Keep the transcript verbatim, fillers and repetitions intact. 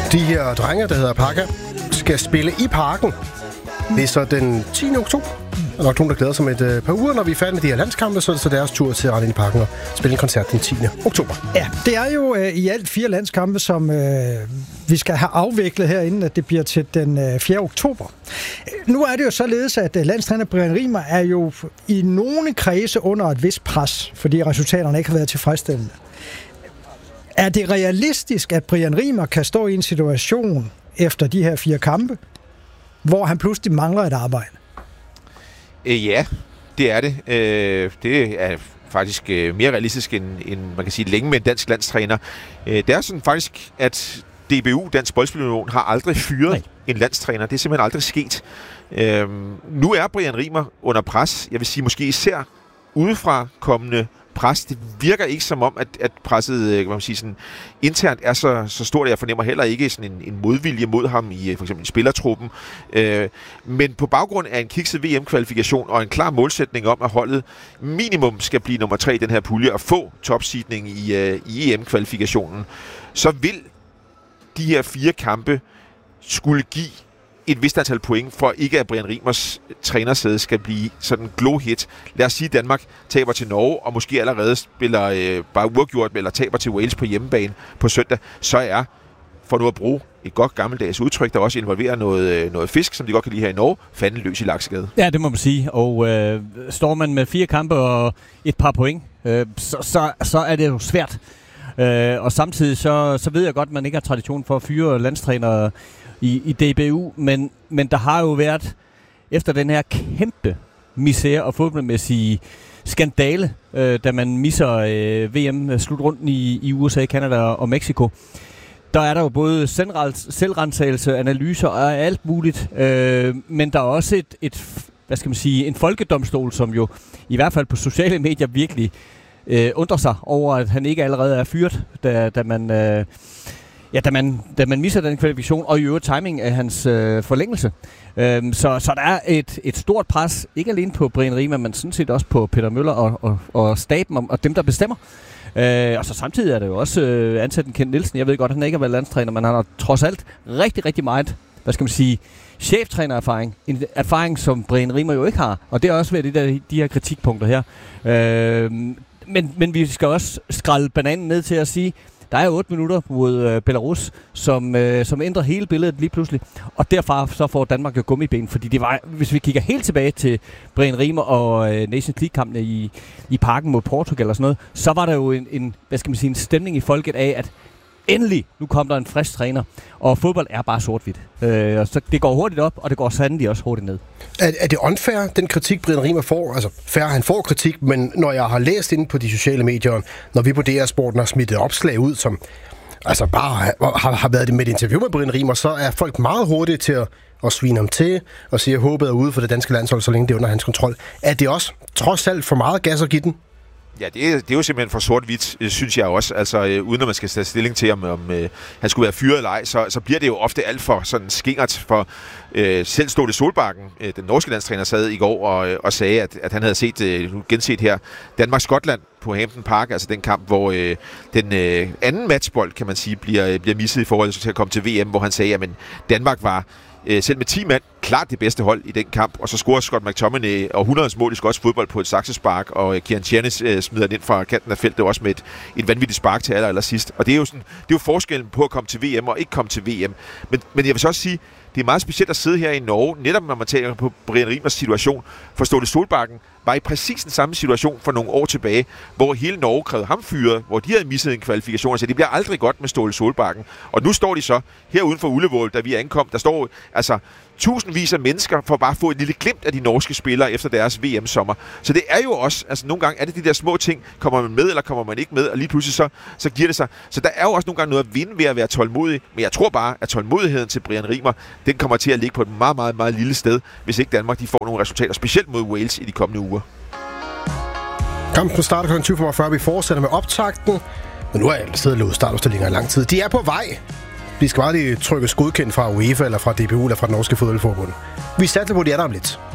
De her drenge, der hedder Parka, skal spille i Parken. Det er så den tiende oktober. Der er nok nogen, der glæder sig med et øh, par uger, når vi er færdige med de her landskampe, så er det så deres tur til at rende ind i Parken og spille en koncert den tiende oktober. Ja, det er jo øh, i alt fire landskampe, som øh, vi skal have afviklet her, inden at det bliver til den øh, fjerde oktober. Nu er det jo således, at øh, landstræner Brian Riemer er jo i nogle kredse under et vist pres, fordi resultaterne ikke har været tilfredsstillende. Er det realistisk, at Brian Riemer kan stå i en situation efter de her fire kampe, hvor han pludselig mangler et arbejde? Øh, ja, det er det. Øh, det er faktisk øh, mere realistisk end, end man kan sige længe med en dansk landstræner. Øh, det er sådan faktisk, at D B U, Dansk Boldspilunion, har aldrig fyret Nej. en landstræner. Det er simpelthen aldrig sket. Øh, nu er Brian Riemer under pres. Jeg vil sige måske især udefra kommende pres. Det virker ikke som om, at, at presset kan man sige, sådan, internt er så, så stort, at jeg fornemmer heller ikke sådan en, en modvilje mod ham i for eksempel spillertruppen. Øh, men på baggrund af en kikset V M-kvalifikation og en klar målsætning om, at holdet minimum skal blive nummer tre i den her pulje og få topseedning i, uh, i E M-kvalifikationen, så vil de her fire kampe skulle give et vist antal point, for ikke at Brian Riemers trænersæde skal blive sådan en glow-hit. Lad os sige, at Danmark taber til Norge, og måske allerede spiller øh, bare uafgjort, eller taber til Wales på hjemmebane på søndag, så er, for nu at bruge et godt gammeldags udtryk, der også involverer noget, noget fisk, som de godt kan lide her i Norge, fanden løs i Laksegade. Ja, det må man sige. Og øh, står man med fire kampe og et par point, øh, så, så, så er det jo svært. Øh, og samtidig så, så ved jeg godt, at man ikke har tradition for at fyre landstrænere i, i D B U, men, men der har jo været, efter den her kæmpe misære og fodboldmæssige skandale, øh, da man misser øh, V M-slutrunden i, i U S A, Canada og Mexico, der er der jo både selvrensagelse, analyser og alt muligt, øh, men der er også et, et, hvad skal man sige, en folkedomstol, som jo i hvert fald på sociale medier virkelig øh, undrer sig over, at han ikke allerede er fyret, da, da man... Øh, Ja, da man, da man misser den kvalifikation, og i øvrigt timing af hans øh, forlængelse. Øhm, så, så der er et, et stort pres, ikke alene på Brian Riemer, men sådan set også på Peter Møller og, og, og staben og, og dem, der bestemmer. Øh, og så samtidig er det jo også øh, ansat en Kent Nielsen. Jeg ved godt, at han ikke har været landstræner, men han har trods alt rigtig, rigtig meget, hvad skal man sige, cheftrænererfaring. En erfaring, som Brian Riemer jo ikke har. Og det er også ved de, der, de her kritikpunkter her. Øh, men, men vi skal også skrælle bananen ned til at sige, der er otte minutter mod øh, Belarus, som, øh, som ændrer hele billedet lige pludselig. Og derfra så får Danmark jo gummiben, fordi det var, hvis vi kigger helt tilbage til Brian Riemer og øh, Nations League-kampene i, i Parken mod Portugal og sådan noget, så var der jo en, en, hvad skal man sige, en stemning i folket af, at endelig, nu kom der en frisk træner, og fodbold er bare sort-hvidt. Øh, så det går hurtigt op, og det går sandelig også hurtigt ned. Er, er det unfair, den kritik, Brian Riemer får? Altså, fair, han får kritik, men når jeg har læst inde på de sociale medier, når vi på D R-sporten har smidt et opslag ud, som altså bare har, har været med et interview med Brian Riemer, så er folk meget hurtige til at, at svine ham til, og sige, at håbet er ude for det danske landshold, så længe det er under hans kontrol. Er det også trods alt for meget gas at give den? Ja, det er, det er jo simpelthen for sort-hvidt, synes jeg også. Altså, øh, uden at man skal tage stilling til, om, om øh, han skulle være fyret eller ej, så, så bliver det jo ofte alt for sådan skingert for øh, selv Ståle Solbakken, øh, den norske landstræner, sad i går og, og sagde, at, at han havde set, øh, genset her, Danmark-Skotland på Hampden Park, altså den kamp, hvor øh, den øh, anden matchbold, kan man sige, bliver, bliver misset i forhold til at komme til V M, hvor han sagde, at Danmark var selv med ti mand, klart det bedste hold i den kamp, og så scorer Scott McTominay og hundrede mål i skotsk fodbold på et saksespark, og Kieran Tiernes øh, smider den ind fra kanten af feltet også med et, et vanvittigt spark til aller, aller sidst. Og det er jo sådan, det er jo forskellen på at komme til V M og ikke komme til V M. Men, men jeg vil så også sige, det er meget specielt at sidde her i Norge, netop når man taler på Brian Riemers situation. For Ståle Solbakken var i præcis den samme situation for nogle år tilbage, hvor hele Norge krævede ham fyret, hvor de havde misset en kvalifikation, så det bliver aldrig godt med Ståle Solbakken. Og nu står de så her uden for Ullevål, da vi ankom, der står altså tusindvis af mennesker for bare at få et lille glimt af de norske spillere efter deres V M-sommer. Så det er jo også, altså nogle gange er det de der små ting, kommer man med eller kommer man ikke med, og lige pludselig så, så giver det sig. Så der er jo også nogle gange noget at vinde ved at være tålmodig, men jeg tror bare, at tålmodigheden til Brian Riemer, den kommer til at ligge på et meget, meget, meget lille sted, hvis ikke Danmark de får nogle resultater, specielt mod Wales i de kommende uger. Kampen starter klokken tyve femogfyrre. Vi fortsætter med optakten, men nu er jeg siddet og lovet startopstillinger i lang tid. De er på vej. De skal bare lige trykkes godkendt fra UEFA eller fra D B U eller fra det norske fodboldforbund. Vi satser på, at de er der om lidt.